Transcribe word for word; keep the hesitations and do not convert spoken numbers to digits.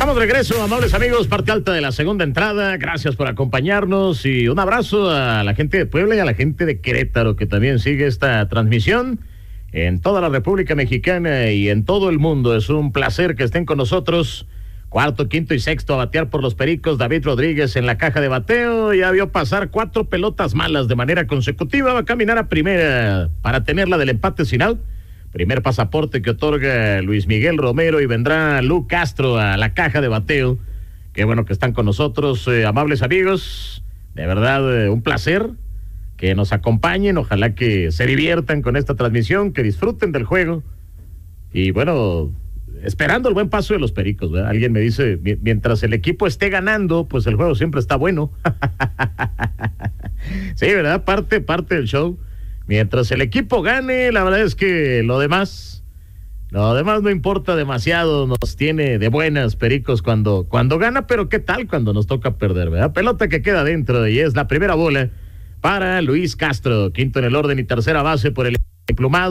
Estamos de regreso, amables amigos, parte alta de la segunda entrada. Gracias por acompañarnos y un abrazo a la gente de Puebla y a la gente de Querétaro que también sigue esta transmisión en toda la República Mexicana y en todo el mundo. Es un placer que estén con nosotros. Cuarto, quinto y sexto a batear por los Pericos. David Rodríguez en la caja de bateo. Ya vio pasar cuatro pelotas malas de manera consecutiva. Va a caminar a primera para tener la del empate sin out. Primer pasaporte que otorga Luis Miguel Romero y vendrá Lu Castro a la caja de bateo. Qué bueno que están con nosotros, eh, amables amigos. De verdad, eh, un placer que nos acompañen. Ojalá que se diviertan con esta transmisión, que disfruten del juego. Y bueno, esperando el buen paso de los Pericos, ¿verdad? Alguien me dice, mientras el equipo esté ganando, pues el juego siempre está bueno. Sí, ¿verdad? Parte, parte del show. Mientras el equipo gane, la verdad es que lo demás, lo demás no importa demasiado, nos tiene de buenas Pericos cuando, cuando gana, pero qué tal cuando nos toca perder, ¿verdad? Pelota que queda dentro y es la primera bola para Luis Castro, quinto en el orden y tercera base por el emplumado.